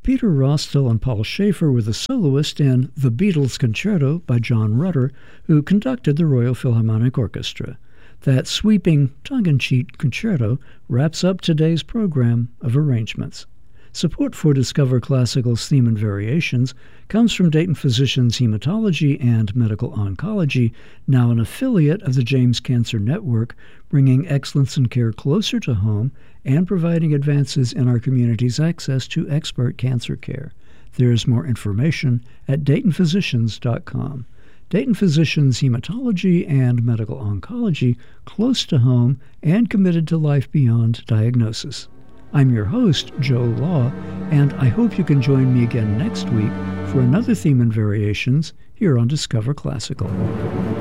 Peter Rostel and Paul Schaefer were the soloist in The Beatles Concerto by John Rutter, who conducted the Royal Philharmonic Orchestra. That sweeping, tongue-in-cheek concerto wraps up today's program of arrangements. Support for Discover Classical's theme and variations comes from Dayton Physicians Hematology and Medical Oncology, now an affiliate of the James Cancer Network, bringing excellence in care closer to home and providing advances in our community's access to expert cancer care. There is more information at DaytonPhysicians.com. Dayton Physicians Hematology and Medical Oncology, close to home and committed to life beyond diagnosis. I'm your host, Joe Law, and I hope you can join me again next week for another theme and variations here on Discover Classical.